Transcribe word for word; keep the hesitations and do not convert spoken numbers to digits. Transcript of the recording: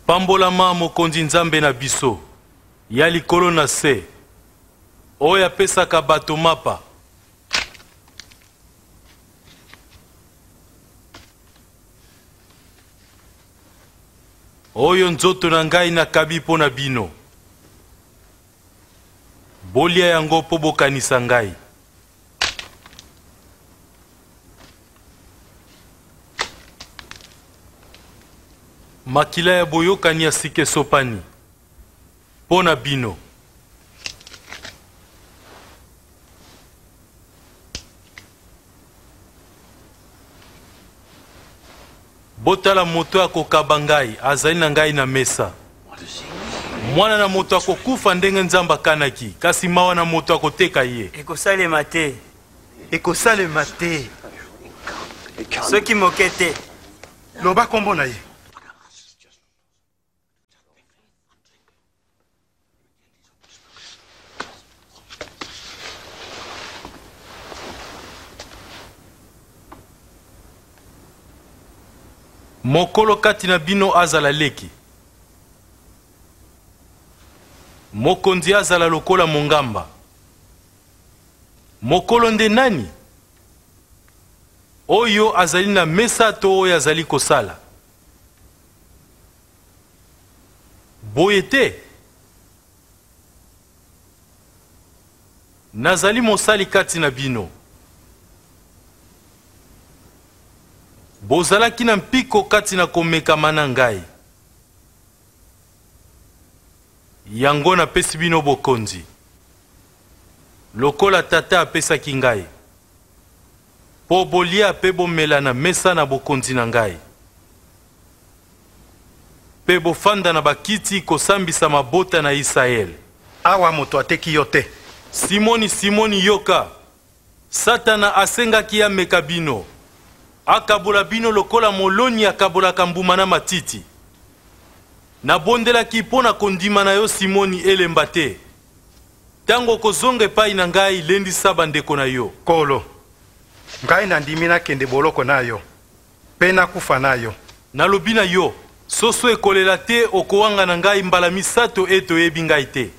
Pambolama mokonzi nzambe na biso ya likolo na se oyo apesaka bato mapa oyo nzoto na ngai nakabi mpo na bino bolia yango mpo bokanisa ngai. Makila ya boyokani ya sike sopani mpo na bino. Botala moto akokaba ngai azali na ngai na mesa. Mwana na moto akokufa ndenge nzambe akanaki, kasi mawa na moto akoteka ye. Ekosalema te. Ekosalema te. Soki moke te. Loba kombo na ye. Mokolo kati na bino azala leki. Mokonzi azala lokola mongamba. Mokolo nde nani? Oyo azali na mesa to oyo azali kosala. Boye te. Nazali mosali kati na bino. Bozalaki na mpiko kati na komekama na ngai. Yango napesi bino bokonzi. Lokola tata apesaki ngai. Po bolia pe bomela na mesa na bokonzi na ngai. Pe bofanda na bakiti kosambisa mabota na Israel. Awa moto ateki yo te. Simoni, Simoni yoka. Satana asengaki ya meka bino. Akabola bino lokola moloni akabolaka mbuma na matiti. Nabondelaki mpo na kondima na yo Simoni elemba te. Tango kozonga epai na ngai lendisa bandeko na yo. Kolo, ngai nandimi nakende boloko na yo, pe nakufa na yo. Nalobi na yo, soso ekolela te okowanga na ngai mbala misato eto yebi ngai te.